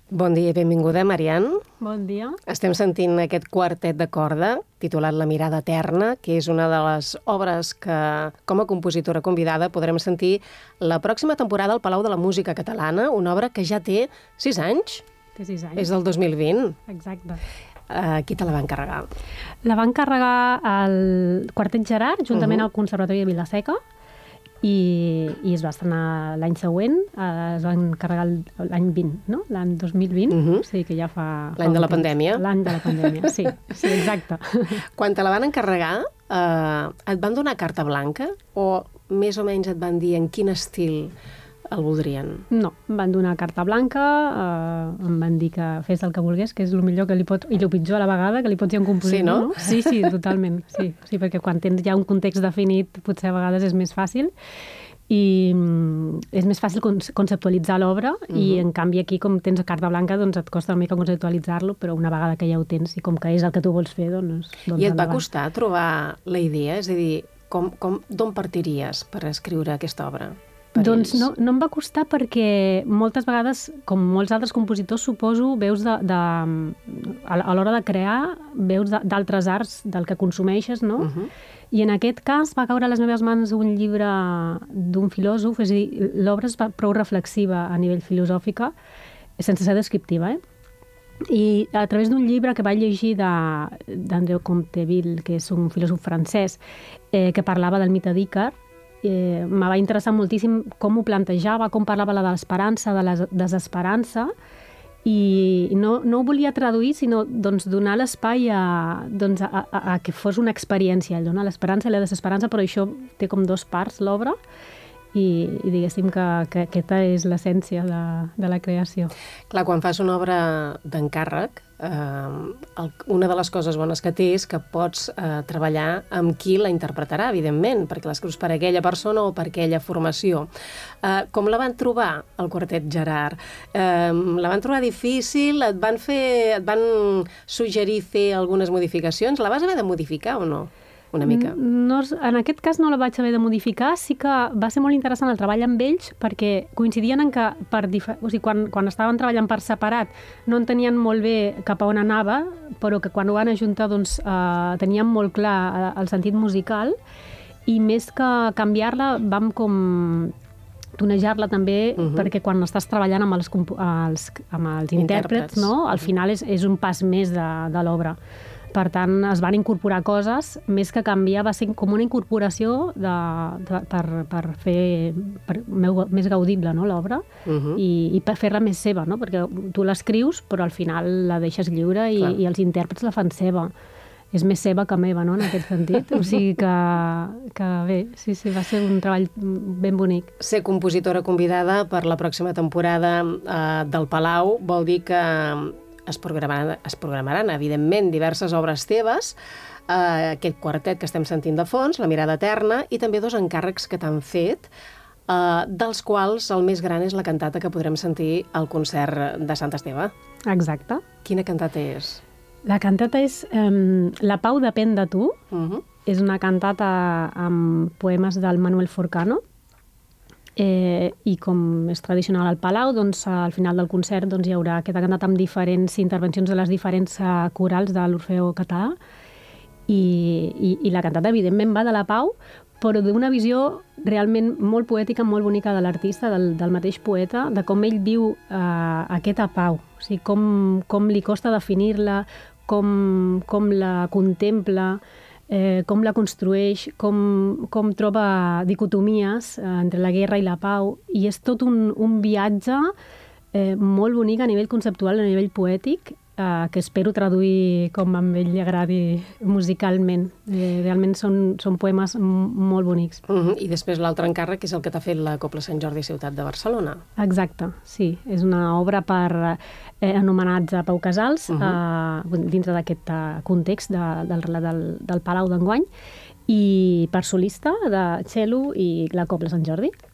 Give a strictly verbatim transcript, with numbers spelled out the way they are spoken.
Bon dia i benvinguda, Marian. Bon dia. Estem sentint aquest quartet de corda, titulat La mirada eterna, que és una de les obres que, com a compositora convidada, podrem sentir la pròxima temporada al Palau de la Música Catalana, una obra que ja té sis anys. Té sis anys. És del dos mil vint. Exacte. Uh, qui te la va encarregar? La va encarregar el Quartet Gerard, juntament uh -huh. al Conservatori de Vila-seca, i, i es va estrenar l'any següent, eh, es va encarregar l'any vint, no? L'any dos mil vint, uh -huh. o sigui que ja fa... L'any de la pandèmia. L'any de la pandèmia, sí, sí, exacte. Quan te la van encarregar, eh, et van donar carta blanca o més o menys et van dir en quin estil el voldrien? No, em van donar carta blanca, eh, em van dir que fes el que volgués, que és el millor que li pot, i el pitjor a la vegada, que li pot dir un compositor. Sí, no? no? Sí, sí, totalment. Sí, sí, perquè quan tens ja un context definit, potser a vegades és més fàcil. I mm, és més fàcil conceptualitzar l'obra uh -huh. i en canvi aquí com tens carta blanca doncs et costa una mica conceptualitzar-lo, però una vegada que ja ho tens i com que és el que tu vols fer doncs, doncs I et endavant. va costar trobar la idea? És a dir, com, com, d'on partiries per escriure aquesta obra? Doncs no, no em va costar perquè moltes vegades, com molts altres compositors, suposo, veus de, de, a l'hora de crear, veus d'altres arts del que consumeixes, no? Uh-huh. I en aquest cas va caure a les meves mans un llibre d'un filòsof, és a dir, l'obra és prou reflexiva a nivell filosòfica, sense ser descriptiva, eh? I a través d'un llibre que vaig llegir d'Andreu Comteville, que és un filòsof francès, eh, que parlava del mite d'Ícar, Eh, me va interessar moltíssim com ho plantejava, com parlava de l'esperança, de la desesperança, i no, no ho volia traduir, sinó doncs, donar l'espai a, doncs, a, a, a que fos una experiència, donar l'esperança i la desesperança, però això té com dos parts, l'obra, i, i diguéssim que, que aquesta és l'essència de, de la creació. Clar, quan fas una obra d'encàrrec, eh, el, una de les coses bones que té és que pots eh, treballar amb qui la interpretarà, evidentment, perquè l'escrius per aquella persona o per aquella formació. Eh, com la van trobar, el Quartet Gerard? Eh, la van trobar difícil? Et van fer, et van suggerir fer algunes modificacions? La vas haver de modificar o no? Una mica. No, en aquest cas no la vaig haver de modificar, sí que va ser molt interessant el treball amb ells perquè coincidien en que per o sigui, quan, quan estaven treballant per separat no entenien molt bé cap a on anava, però que quan ho van ajuntar doncs, eh, teníem molt clar el sentit musical i més que canviar-la vam com tonejar-la també, uh-huh. perquè quan estàs treballant amb els, els, amb els intèrprets, no? Al final és, és un pas més de, de l'obra. Per tant, es van incorporar coses, més que canviar, va ser com una incorporació de, de, per, per fer per, meu, més gaudible, no, l'obra, uh-huh. i, i per fer-la més seva, no? Perquè tu l'escrius, però al final la deixes lliure i, i els intèrprets la fan seva. És més seva que meva, no?, en aquest sentit. O sigui que, que bé, sí, sí, va ser un treball ben bonic. Ser compositora convidada per la pròxima temporada eh, del Palau vol dir que es programaran, es programaran evidentment, diverses obres teves, eh, aquest quartet que estem sentint de fons, La mirada eterna, i també dos encàrrecs que t'han fet, eh, dels quals el més gran és la cantata que podrem sentir al concert de Sant Esteve. Exacte. Quina cantata és? La cantata és eh, La pau depèn de tu. Uh-huh. És una cantata amb poemes del Manuel Forcano. Eh, I com és tradicional al Palau, doncs, al final del concert doncs, hi haurà aquesta cantata amb diferents intervencions de les diferents uh, corals de l'Orfeó Català i, i, i la cantata evidentment va de la pau, però d'una visió realment molt poètica, molt bonica de l'artista, del, del mateix poeta, de com ell viu uh, aquesta pau, o sigui, com, com li costa definir-la, com, com la contempla, Eh, com la construeix, com, com troba dicotomies eh, entre la guerra i la pau, i és tot un, un viatge eh, molt bonic a nivell conceptual, a nivell poètic, eh, que espero traduir com a ell li agradi musicalment. Eh, realment són, són poemes molt bonics. Uh-huh. I després l'altre encàrrec és el que t'ha fet la Cobla Sant Jordi Ciutat de Barcelona. Exacte, sí. És una obra per eh, anomenats a Pau Casals, uh-huh. eh, dintre d'aquest eh, context de, del, del, del Palau d'enguany, i per solista de cello i la Cobla Sant Jordi.